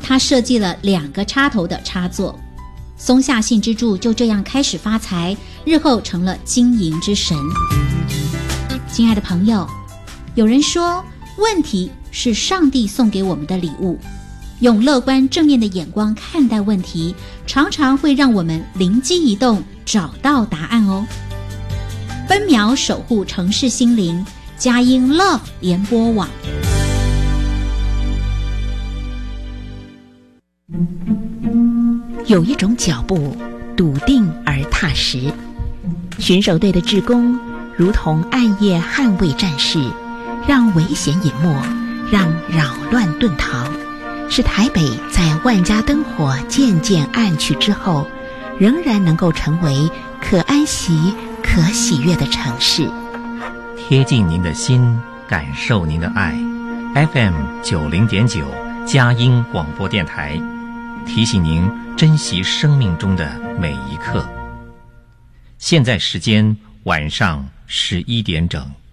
他设计了2个插头的插座。松下幸之助就这样开始发财，日后成了经营之神。亲爱的朋友，有人说，问题是上帝送给我们的礼物。用乐观正面的眼光看待问题，常常会让我们灵机一动，找到答案哦。分秒守护城市心灵，佳音 Love 联播网。 有一种脚步笃定而踏实，巡守队的志工如同暗夜捍卫战士，让危险隐没，让扰乱遁逃，使台北在万家灯火渐渐暗去之后，仍然能够成为可安息、可喜悦的城市。 贴近您的心，感受您的爱。FM 90.9佳音广播电台，提醒您珍惜生命中的每一刻。现在时间晚上11点整。